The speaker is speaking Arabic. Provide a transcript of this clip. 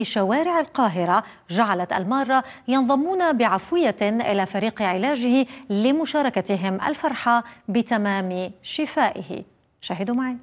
شوارع القاهرة جعلت المارة ينضمون بعفوية إلى فريق علاجه لمشاركتهم الفرحة بتمام شفائه. شاهدوا معي.